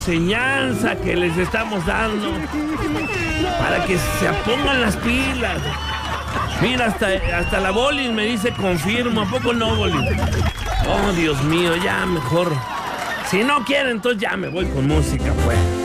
enseñanza que les estamos dando para que se pongan las pilas. Mira, hasta la Bolin me dice confirmo. ¿A poco no, Bolin? Oh, Dios mío, ya mejor. Si no quieren, entonces ya me voy con música, pues.